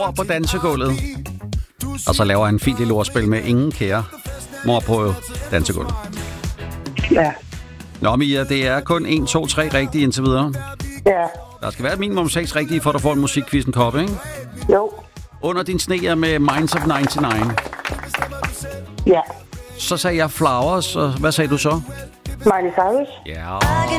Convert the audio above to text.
på dansegulvet. Og så laver han en fint lille ordspil med ingen kære mor på dansegulvet. Ja. Nå, Mia, det er kun 1, 2, 3 rigtige indtil videre. Ja. Der skal være minimum 6 rigtige, for at du får en musikquiz en kop, ikke? Jo. Under din sneer med Minds of 99. Ja. Så sagde jeg Flowers, og hvad sagde du så? Miley Cyrus. Ja.